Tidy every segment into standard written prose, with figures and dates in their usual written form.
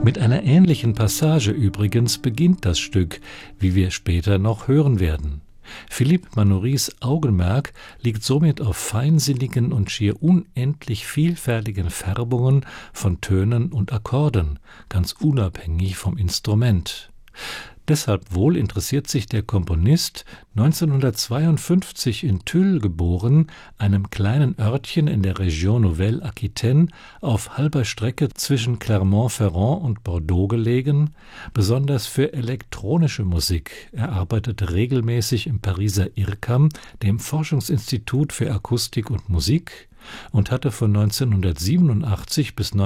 Mit einer ähnlichen Passage übrigens beginnt das Stück, wie wir später noch hören werden. Philippe Manory's Augenmerk liegt somit auf feinsinnigen und schier unendlich vielfältigen Färbungen von Tönen und Akkorden, ganz unabhängig vom Instrument. Deshalb wohl interessiert sich der Komponist, 1952 in Tulle geboren, einem kleinen Örtchen in der Région Nouvelle-Aquitaine, auf halber Strecke zwischen Clermont-Ferrand und Bordeaux gelegen, besonders für elektronische Musik. Er arbeitete regelmäßig im Pariser IRCAM, dem Forschungsinstitut für Akustik und Musik, und hatte von 1987 bis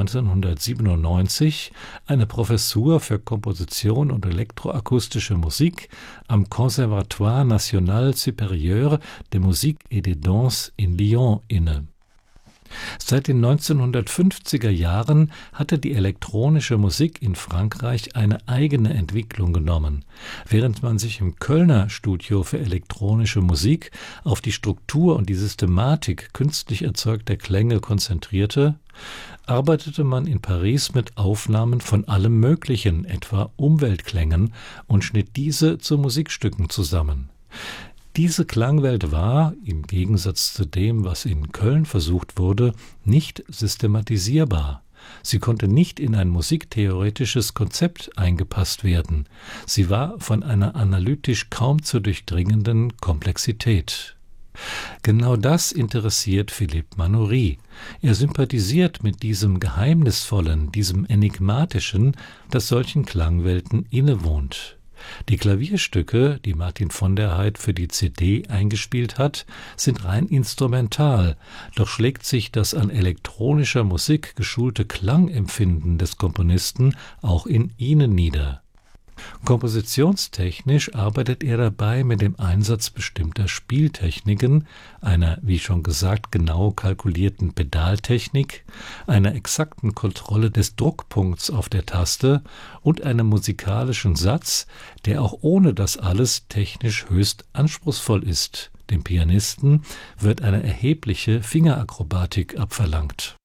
1997 eine Professur für Komposition und elektroakustische Musik am Conservatoire National Supérieur de Musique et de Danse in Lyon inne. Seit den 1950er Jahren hatte die elektronische Musik in Frankreich eine eigene Entwicklung genommen. Während man sich im Kölner Studio für elektronische Musik auf die Struktur und die Systematik künstlich erzeugter Klänge konzentrierte, arbeitete man in Paris mit Aufnahmen von allem Möglichen, etwa Umweltklängen, und schnitt diese zu Musikstücken zusammen. Diese Klangwelt war, im Gegensatz zu dem, was in Köln versucht wurde, nicht systematisierbar. Sie konnte nicht in ein musiktheoretisches Konzept eingepasst werden. Sie war von einer analytisch kaum zu durchdringenden Komplexität. Genau das interessiert Philippe Manory. Er sympathisiert mit diesem Geheimnisvollen, diesem Enigmatischen, das solchen Klangwelten innewohnt. Die Klavierstücke, die Martin von der Heydt für die CD eingespielt hat, sind rein instrumental, doch schlägt sich das an elektronischer Musik geschulte Klangempfinden des Komponisten auch in ihnen nieder. Kompositionstechnisch arbeitet er dabei mit dem Einsatz bestimmter Spieltechniken, einer, wie schon gesagt, genau kalkulierten Pedaltechnik, einer exakten Kontrolle des Druckpunkts auf der Taste und einem musikalischen Satz, der auch ohne das alles technisch höchst anspruchsvoll ist. Dem Pianisten wird eine erhebliche Fingerakrobatik abverlangt.